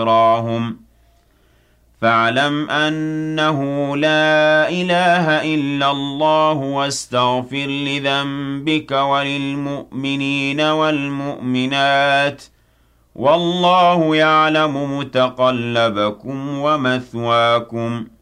وذكراهم فاعلم أنه لا إله إلا الله واستغفر لذنبك وللمؤمنين والمؤمنات والله يعلم متقلبكم ومثواكم